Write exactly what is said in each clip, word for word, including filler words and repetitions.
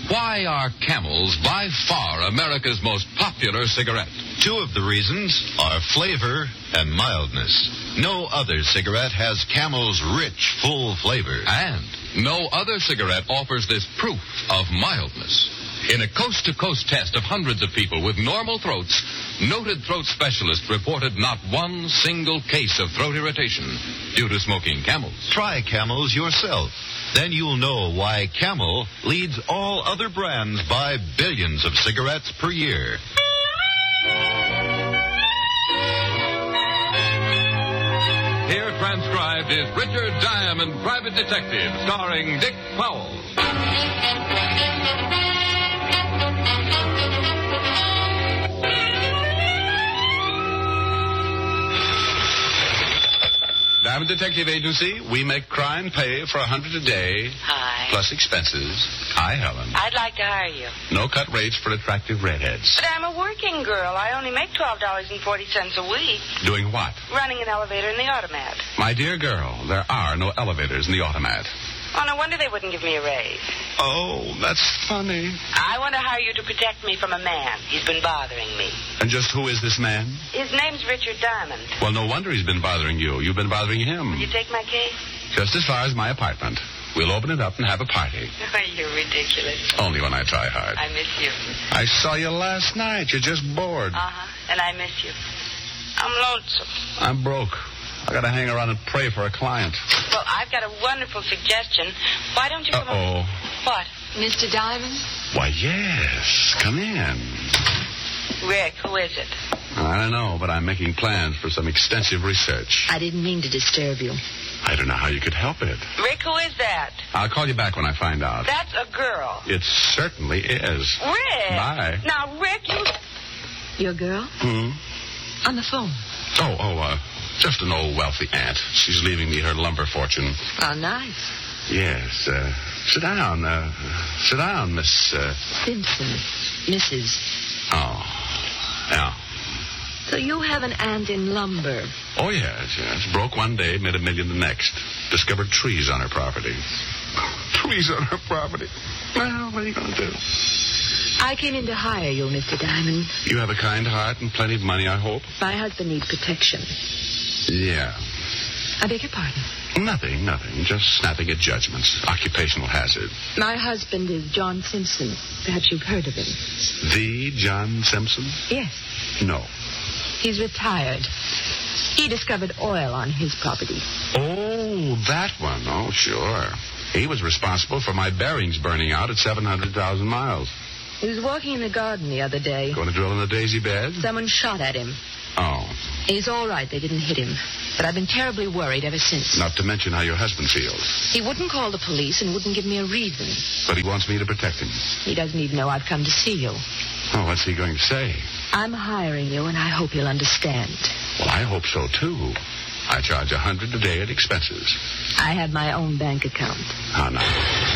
Why are Camels by far America's most popular cigarette? Two of the reasons are flavor and mildness. No other cigarette has Camel's rich, full flavor. And no other cigarette offers this proof of mildness. In a coast-to-coast test of hundreds of people with normal throats, noted throat specialists reported not one single case of throat irritation due to smoking Camels. Try Camels yourself. Then you'll know why Camel leads all other brands by billions of cigarettes per year. Here transcribed is Richard Diamond, Private Detective, starring Dick Powell. Diamond Detective Agency, we make crime pay for a hundred a day. Hi. Plus expenses. Hi, Helen. I'd like to hire you. No cut rates for attractive redheads. But I'm a working girl. I only make twelve dollars and forty cents a week. Doing what? Running an elevator in the automat. My dear girl, there are no elevators in the automat. Oh, no wonder they wouldn't give me a raise. Oh, that's funny. I want to hire you to protect me from a man. He's been bothering me. And just who is this man? His name's Richard Diamond. Well, no wonder he's been bothering you. You've been bothering him. Will you take my case? Just as far as my apartment. We'll open it up and have a party. Oh, you're ridiculous. Only when I try hard. I miss you. I saw you last night. You're just bored. Uh-huh. And I miss you. I'm lonesome. I'm broke. I gotta hang around and pray for a client. Well, I've got a wonderful suggestion. Why don't you come Uh-oh. up... What? Mister Diamond? Why, yes. Come in. Rick, who is it? I don't know, but I'm making plans for some extensive research. I didn't mean to disturb you. I don't know how you could help it. Rick, who is that? I'll call you back when I find out. That's a girl. It certainly is. Rick! Bye. Now, Rick, you... Your girl? Hmm? On the phone. Oh, oh, uh, just an old wealthy aunt. She's leaving me her lumber fortune. Oh, nice. Yes, uh, sit down, uh, sit down, Miss, uh... Simpson. Missus Oh, yeah. So you have an aunt in lumber. Oh, yes, yes. Broke one day, made a million the next. Discovered trees on her property. Trees on her property. Well, what are you going to do? I came in to hire you, Mister Diamond. You have a kind heart and plenty of money, I hope? My husband needs protection. Yeah. I beg your pardon? Nothing, nothing. Just snapping at judgments. Occupational hazard. My husband is John Simpson. Perhaps you've heard of him. The John Simpson? Yes. No. He's retired. He discovered oil on his property. Oh, that one. Oh, sure. He was responsible for my bearings burning out at seven hundred thousand miles. He was walking in the garden the other day. Going to drill in the daisy bed? Someone shot at him. Oh. He's all right. They didn't hit him. But I've been terribly worried ever since. Not to mention how your husband feels. He wouldn't call the police and wouldn't give me a reason. But he wants me to protect him. He doesn't even know I've come to see you. Oh, what's he going to say? I'm hiring you, and I hope you'll understand. Well, I hope so, too. I charge a hundred a day at expenses. I have my own bank account. How now?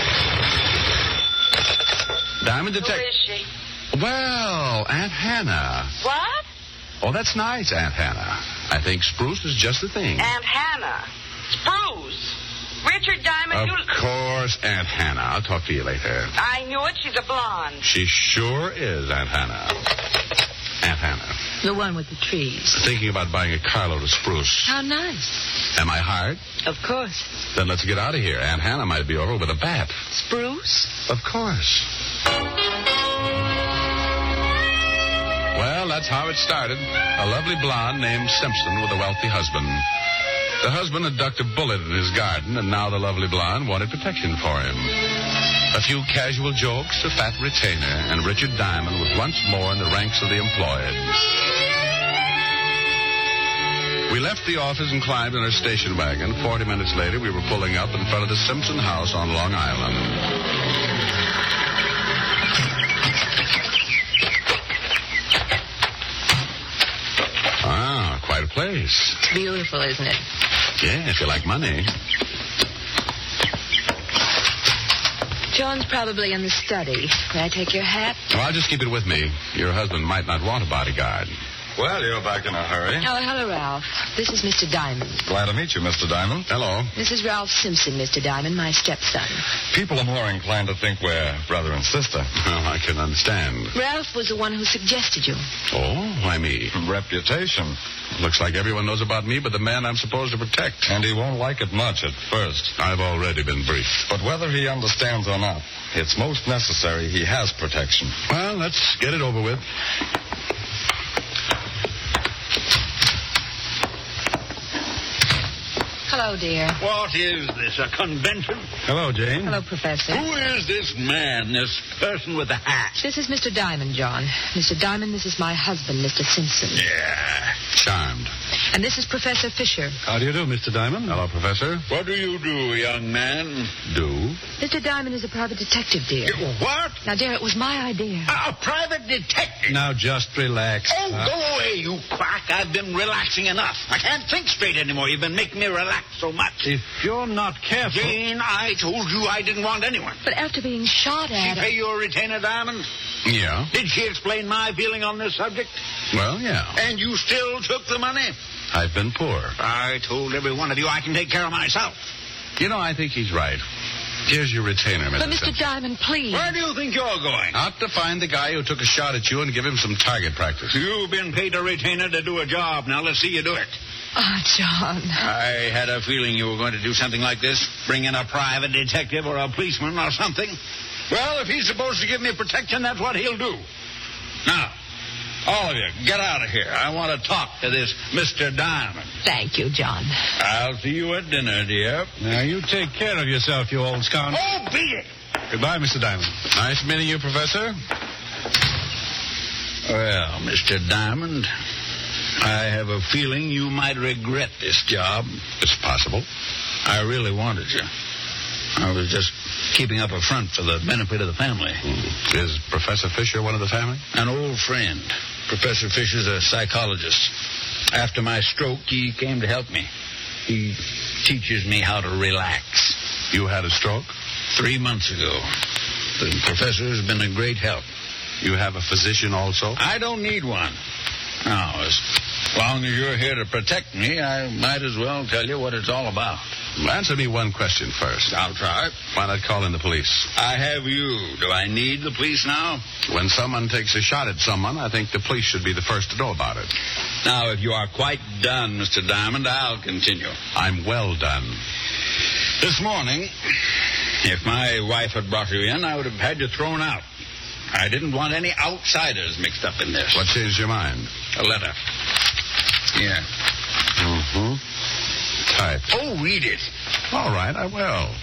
Diamond Who Detective. is she? Well, Aunt Hannah. What? Oh, that's nice, Aunt Hannah. I think spruce is just the thing. Aunt Hannah. Spruce. Richard Diamond, Of you... course, Aunt Hannah. I'll talk to you later. I knew it. She's a blonde. She sure is, Aunt Hannah. Aunt Hannah. The one with the trees. Thinking about buying a carload of spruce. How nice. Am I hired? Of course. Then let's get out of here. Aunt Hannah might be over with a bat. Spruce? Of course. Well, that's how it started. A lovely blonde named Simpson with a wealthy husband. The husband had ducked a bullet in his garden, and now the lovely blonde wanted protection for him. A few casual jokes, a fat retainer, and Richard Diamond was once more in the ranks of the employed. We left the office and climbed in our station wagon. Forty minutes later, we were pulling up in front of the Simpson house on Long Island. Ah, quite a place. It's beautiful, isn't it? Yeah, if you like money. John's probably in the study. May I take your hat? Well, I'll just keep it with me. Your husband might not want a bodyguard. Well, you're back in a hurry. Oh, hello, Ralph. This is Mister Diamond. Glad to meet you, Mister Diamond. Hello. This is Ralph Simpson, Mister Diamond, my stepson. People are more inclined to think we're brother and sister. Well, I can understand. Ralph was the one who suggested you. Oh, why me? Reputation. Looks like everyone knows about me but the man I'm supposed to protect. And he won't like it much at first. I've already been briefed. But whether he understands or not, it's most necessary he has protection. Well, let's get it over with. Hello, dear. What is this, a convention? Hello, Jane. Hello, Professor. Who is this man, this person with the hat? This is Mister Diamond, John. Mister Diamond, this is my husband, Mister Simpson. Yeah. Charmed. And this is Professor Fisher. How do you do, Mister Diamond? Hello, Professor. What do you do, young man? Do? Mister Diamond is a private detective, dear. What? Now, dear, it was my idea. A, a private detective? Now, just relax. Oh, go away, you quack. I've been relaxing enough. I can't think straight anymore. You've been making me relax so much. If you're not careful... Jane, I told you I didn't want anyone. But after being shot She at... pay your retainer, Diamond? Yeah. Did she explain my feeling on this subject? Well, yeah. And you still took the money? I've been poor. I told every one of you I can take care of myself. You know, I think he's right. Here's your retainer, Mister But, Mister Simpson. Diamond, please. Where do you think you're going? Out to find the guy who took a shot at you and give him some target practice. You've been paid a retainer to do a job. Now let's see you do it. Oh, John. I had a feeling you were going to do something like this. Bring in a private detective or a policeman or something. Well, if he's supposed to give me protection, that's what he'll do. Now, all of you, get out of here. I want to talk to this Mister Diamond. Thank you, John. I'll see you at dinner, dear. Now, you take care of yourself, you old scoundrel. Oh, beat it! Goodbye, Mister Diamond. Nice meeting you, Professor. Well, Mister Diamond, I have a feeling you might regret this job. It's possible. I really wanted you. I was just keeping up a front for the benefit of the family. Is Professor Fisher one of the family? An old friend. Professor Fisher's a psychologist. After my stroke, he came to help me. He teaches me how to relax. You had a stroke? Three months ago. The professor has been a great help. You have a physician also? I don't need one. Now, as long as you're here to protect me, I might as well tell you what it's all about. Answer me one question first. I'll try. Why not call in the police? I have you. Do I need the police now? When someone takes a shot at someone, I think the police should be the first to know about it. Now, if you are quite done, Mister Diamond, I'll continue. I'm well done. This morning, if my wife had brought you in, I would have had you thrown out. I didn't want any outsiders mixed up in this. What changed your mind? A letter. Here. Mm-hmm. Type. Oh, read it. All right, I will.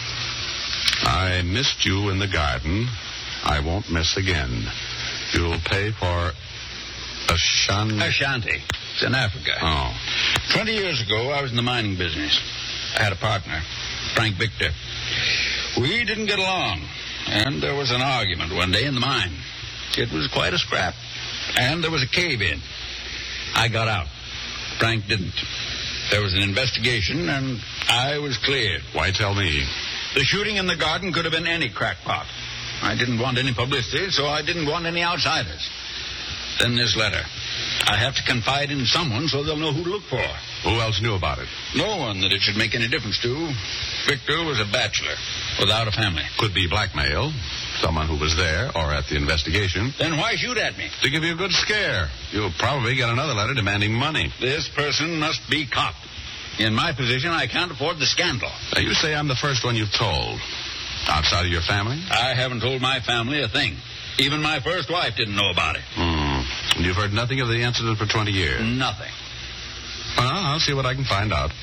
I missed you in the garden. I won't miss again. You'll pay for a shan... Ashanti. It's in Africa. Oh. Twenty years ago, I was in the mining business. I had a partner, Frank Victor. We didn't get along, and there was an argument one day in the mine. It was quite a scrap, and there was a cave-in. I got out. Frank didn't. There was an investigation, and I was cleared. Why tell me? The shooting in the garden could have been any crackpot. I didn't want any publicity, so I didn't want any outsiders. Then this letter. I have to confide in someone so they'll know who to look for. Who else knew about it? No one that it should make any difference to. Victor was a bachelor, without a family. Could be blackmail. Someone who was there or at the investigation. Then why shoot at me? To give you a good scare. You'll probably get another letter demanding money. This person must be caught. In my position, I can't afford the scandal. Now, you say I'm the first one you've told. Outside of your family? I haven't told my family a thing. Even my first wife didn't know about it. Hmm. And you've heard nothing of the incident for twenty years? Nothing. Well, I'll see what I can find out.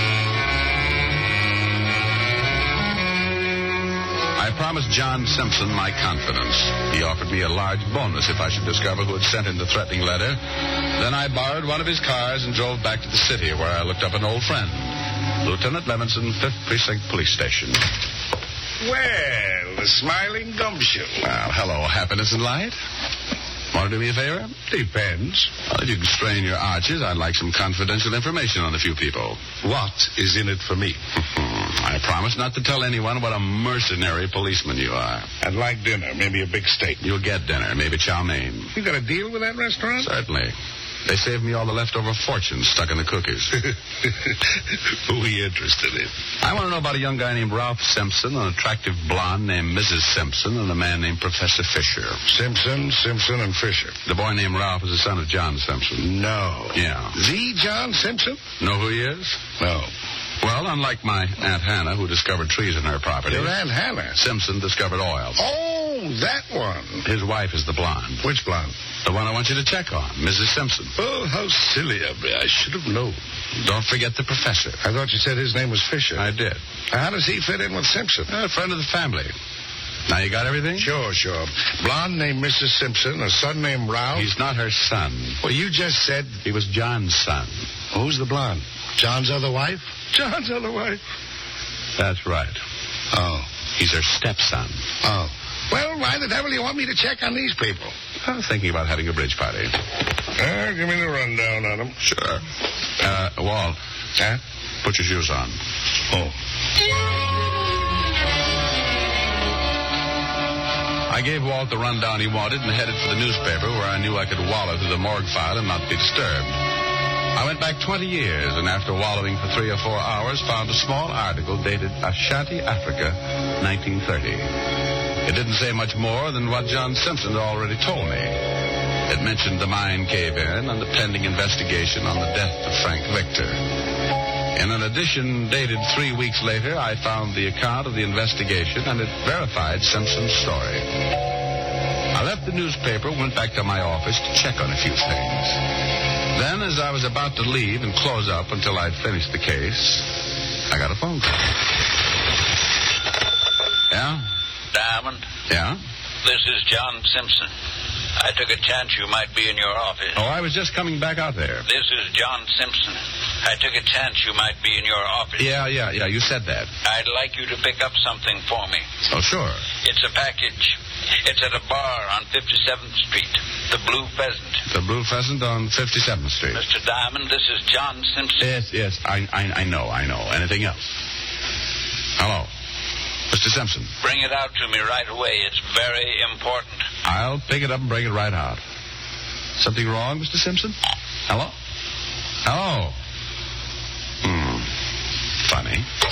I promised John Simpson my confidence. He offered me a large bonus if I should discover who had sent him the threatening letter. Then I borrowed one of his cars and drove back to the city, where I looked up an old friend, Lieutenant Levinson, fifth Precinct Police Station. Well, the smiling gumshoe. Well, hello, happiness and light. Want to do me a favor? Depends. Well, if you can strain your arches, I'd like some confidential information on a few people. What is in it for me? I promise not to tell anyone what a mercenary policeman you are. I'd like dinner, maybe a big steak. You'll get dinner, maybe chow mein. You got a deal with that restaurant? Certainly. They saved me all the leftover fortune stuck in the cookies. Who are you interested in? I want to know about a young guy named Ralph Simpson, an attractive blonde named Missus Simpson, and a man named Professor Fisher. Simpson, Simpson, and Fisher. The boy named Ralph is the son of John Simpson. No. Yeah. The John Simpson? Know who he is? No. Well, unlike my Aunt Hannah, who discovered trees in her property, Your Aunt Hannah? Simpson discovered oil. Oh, that one. His wife is the blonde. Which blonde? The one I want you to check on, Missus Simpson. Oh, how silly of me. I should have known. Don't forget the professor. I thought you said his name was Fisher. I did. How does he fit in with Simpson? A friend of the family. Now, you got everything? Sure, sure. Blonde named Missus Simpson, a son named Ralph. He's not her son. Well, you just said... He was John's son. Who's the blonde? John's other wife? John's other wife. That's right. Oh. He's her stepson. Oh. Well, why the devil do you want me to check on these people? I'm thinking about having a bridge party. Uh, give me the rundown on them. Sure. Uh, Walt. Huh? Put your shoes on. Oh. I gave Walt the rundown he wanted and headed for the newspaper where I knew I could wallow through the morgue file and not be disturbed. I went back twenty years, and after wallowing for three or four hours, found a small article dated Ashanti, Africa, nineteen thirty. It didn't say much more than what John Simpson had already told me. It mentioned the mine cave-in and the pending investigation on the death of Frank Victor. In an edition dated three weeks later, I found the account of the investigation, and it verified Simpson's story. I left the newspaper, went back to my office to check on a few things. Then, as I was about to leave and close up until I'd finished the case, I got a phone call. Yeah? Diamond? Yeah? This is John Simpson. I took a chance you might be in your office. Oh, I was just coming back out there. This is John Simpson. I took a chance you might be in your office. Yeah, yeah, yeah, you said that. I'd like you to pick up something for me. Oh, sure. It's a package. It's at a bar on fifty-seventh Street. The Blue Pheasant. The Blue Pheasant on fifty-seventh Street. Mister Diamond, this is John Simpson. Yes, yes, I, I, I know, I know. Anything else? Hello. Mister Simpson. Bring it out to me right away. It's very important. I'll pick it up and bring it right out. Something wrong, Mister Simpson? Hello? Hello? Hmm. Funny.